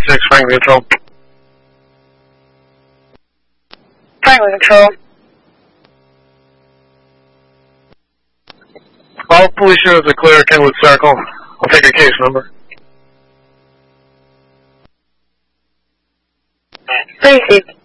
6, Franklin Control. Franklin Control. All police units are clear at Kenwood Circle. I'll take your case number. 36.